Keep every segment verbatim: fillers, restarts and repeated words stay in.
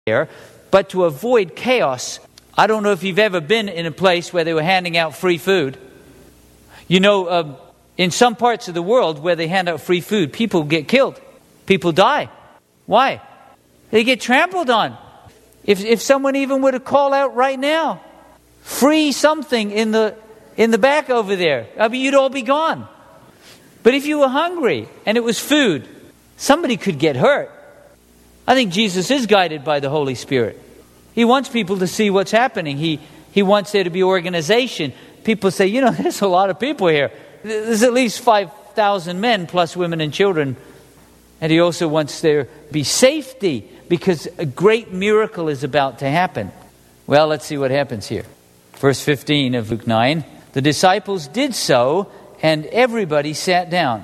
there, but to avoid chaos. I don't know if you've ever been in a place where they were handing out free food. You know, uh, in some parts of the world where they hand out free food, people get killed. People die. Why? They get trampled on. If if someone even were to call out right now, free something in the in the back over there, I mean, you'd all be gone. But if you were hungry and it was food, somebody could get hurt. I think Jesus is guided by the Holy Spirit. He wants people to see what's happening. He he wants there to be organization. People say, you know, there's a lot of people here. There's at least five thousand men plus women and children. And he also wants there to be safety because a great miracle is about to happen. Well, let's see what happens here. Verse fifteen of Luke nine. The disciples did so, and everybody sat down.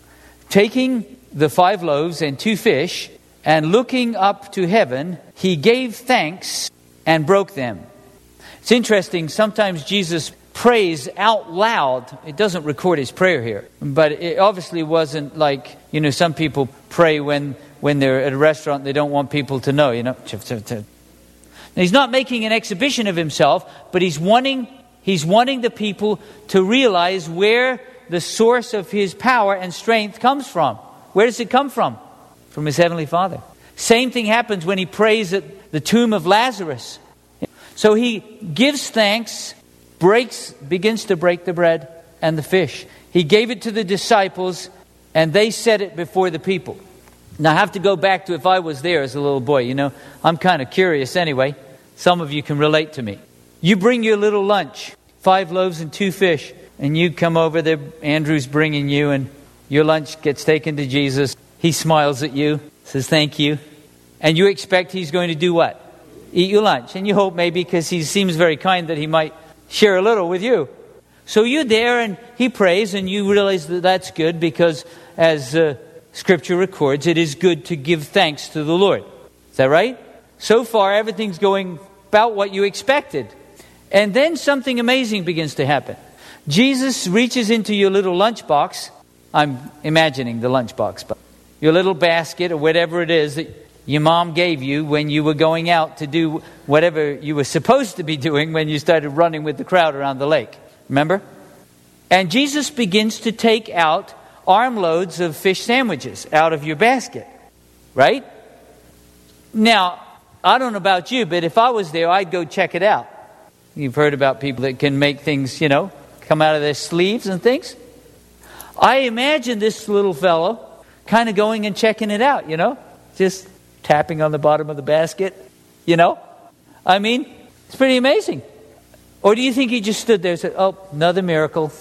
Taking the five loaves and two fish, and looking up to heaven, he gave thanks and broke them. It's interesting, sometimes Jesus prays out loud. It doesn't record his prayer here, but it obviously wasn't like, you know, some people pray when, when they're at a restaurant, they don't want people to know, you know. Now, he's not making an exhibition of himself, but he's wanting, he's wanting the people to realize where the source of his power and strength comes from. Where does it come from? From his heavenly Father. Same thing happens when he prays at the tomb of Lazarus. So he gives thanks, breaks, begins to break the bread and the fish. He gave it to the disciples, and they set it before the people. Now I have to go back to if I was there as a little boy. You know, I'm kind of curious anyway. Some of you can relate to me. You bring your little lunch, five loaves and two fish, and you come over there, Andrew's bringing you, and your lunch gets taken to Jesus. He smiles at you, says thank you. And you expect he's going to do what? Eat your lunch. And you hope maybe because he seems very kind that he might share a little with you. So you're there and he prays and you realize that that's good because as uh, Scripture records, it is good to give thanks to the Lord. Is that right? So far everything's going about what you expected. And then something amazing begins to happen. Jesus reaches into your little lunchbox. I'm imagining the lunchbox, but your little basket or whatever it is that your mom gave you when you were going out to do whatever you were supposed to be doing when you started running with the crowd around the lake. Remember? And Jesus begins to take out armloads of fish sandwiches out of your basket. Right? Now, I don't know about you, but if I was there, I'd go check it out. You've heard about people that can make things, you know, come out of their sleeves and things. I imagine this little fellow kind of going and checking it out, you know, just tapping on the bottom of the basket, you know. I mean, it's pretty amazing. Or do you think he just stood there and said, oh, another miracle?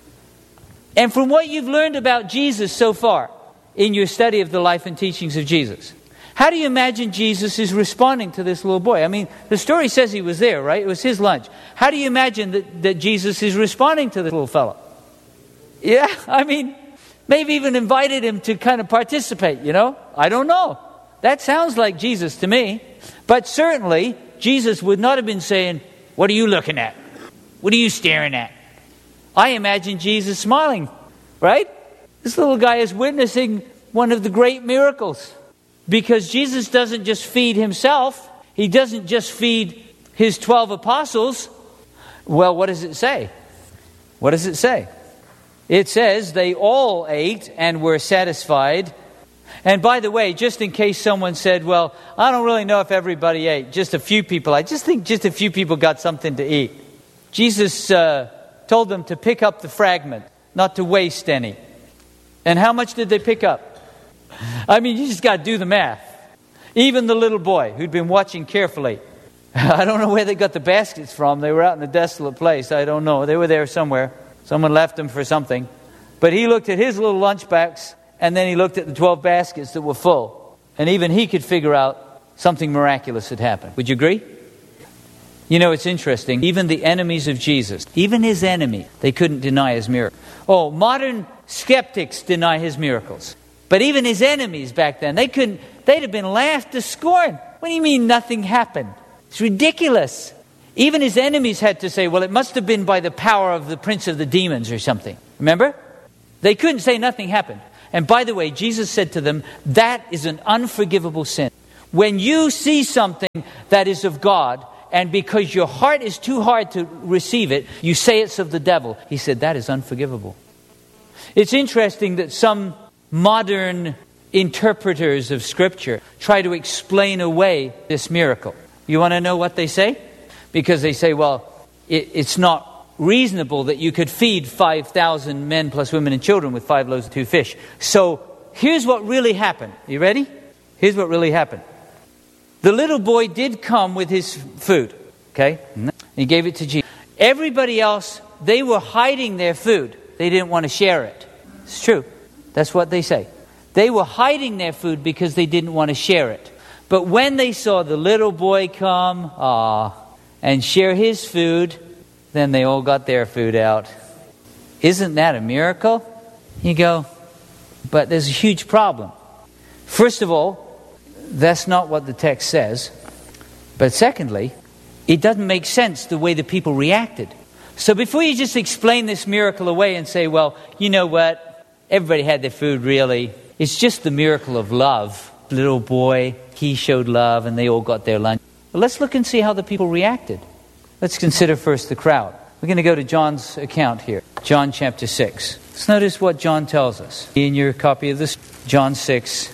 And from what you've learned about Jesus so far in your study of the life and teachings of Jesus, how do you imagine Jesus is responding to this little boy? I mean, the story says he was there, right? It was his lunch. How do you imagine that, that Jesus is responding to this little fellow? Yeah, I mean, maybe even invited him to kind of participate, you know? I don't know. That sounds like Jesus to me. But certainly, Jesus would not have been saying, what are you looking at? What are you staring at? I imagine Jesus smiling, right? This little guy is witnessing one of the great miracles. Because Jesus doesn't just feed himself. He doesn't just feed his twelve apostles. Well, what does it say? What does it say? It says they all ate and were satisfied. And by the way, just in case someone said, well, I don't really know if everybody ate. Just a few people. I just think just a few people got something to eat. Jesus uh, told them to pick up the fragment, not to waste any. And how much did they pick up? I mean, you just got to do the math. Even the little boy who'd been watching carefully. I don't know where they got the baskets from. They were out in a desolate place. I don't know. They were there somewhere. Someone left them for something. But he looked at his little lunchbox, and then he looked at the twelve baskets that were full. And even he could figure out something miraculous had happened. Would you agree? You know, it's interesting. Even the enemies of Jesus, even his enemy, they couldn't deny his miracle. Oh, modern skeptics deny his miracles. But even his enemies back then, they couldn't, they'd have been laughed to scorn. What do you mean nothing happened? It's ridiculous. Even his enemies had to say, well, it must have been by the power of the prince of the demons or something. Remember? They couldn't say nothing happened. And by the way, Jesus said to them, that is an unforgivable sin. When you see something that is of God, and because your heart is too hard to receive it, you say it's of the devil. He said, that is unforgivable. It's interesting that some modern interpreters of Scripture try to explain away this miracle. You want to know what they say? Because they say, well, it, it's not reasonable that you could feed five thousand men plus women and children with five loaves and two fish. So here's what really happened. You ready? Here's what really happened. The little boy did come with his food, okay? He gave it to Jesus. Everybody else, they were hiding their food. They didn't want to share it. It's true. That's what they say. They were hiding their food because they didn't want to share it. But when they saw the little boy come, ah, and share his food, then they all got their food out. Isn't that a miracle? You go, but there's a huge problem. First of all, that's not what the text says. But secondly, it doesn't make sense the way the people reacted. So before you just explain this miracle away and say, well, you know what? Everybody had their food really. It's just the miracle of love. Little boy, he showed love and they all got their lunch. But let's look and see how the people reacted. Let's consider first the crowd. We're going to go to John's account here. John chapter six. Let's notice what John tells us. In your copy of this, John six.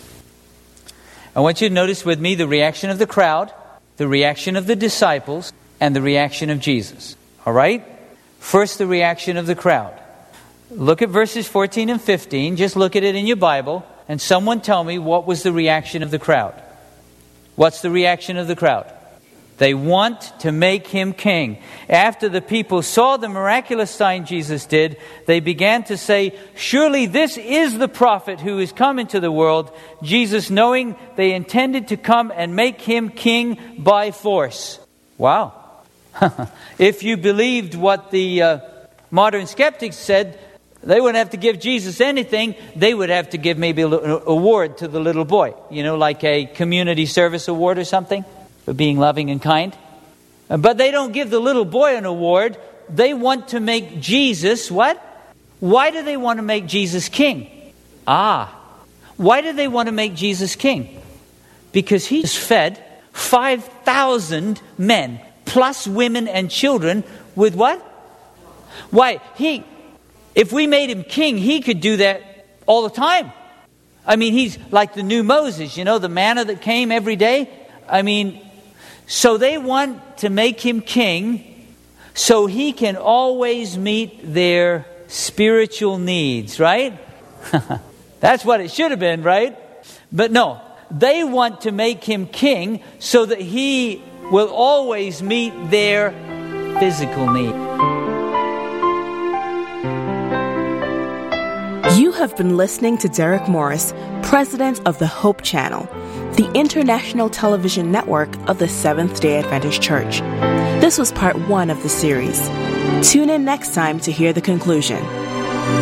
I want you to notice with me the reaction of the crowd, the reaction of the disciples, and the reaction of Jesus. All right? First, the reaction of the crowd. Look at verses fourteen and fifteen. Just look at it in your Bible, and someone tell me what was the reaction of the crowd. What's the reaction of the crowd? They want to make him king. After the people saw the miraculous sign Jesus did, they began to say, surely this is the prophet who is come into the world. Jesus, knowing they intended to come and make him king by force. Wow. If you believed what the uh, modern skeptics said, they wouldn't have to give Jesus anything. They would have to give maybe an award to the little boy. You know, like a community service award or something. For being loving and kind. But they don't give the little boy an award. They want to make Jesus what? Why do they want to make Jesus king? Ah, why do they want to make Jesus king? Because he's fed five thousand men, plus women and children, with what? Why, he, if we made him king, he could do that all the time. I mean, he's like the new Moses, you know, the manna that came every day. I mean, so they want to make him king so he can always meet their spiritual needs, right? That's what it should have been, right? But no, they want to make him king so that he will always meet their physical needs. You have been listening to Derek Morris, president of the Hope Channel, the international television network of the Seventh-day Adventist Church. This was part one of the series. Tune in next time to hear the conclusion.